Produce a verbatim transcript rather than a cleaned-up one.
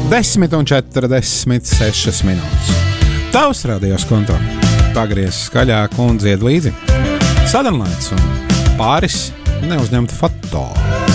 desmit un četrdesmit sešas minūtes. Tavs radios konto. Pagriez skaļāk un dzied līdzi. Sadonlaits un pāris neuzņemta foto.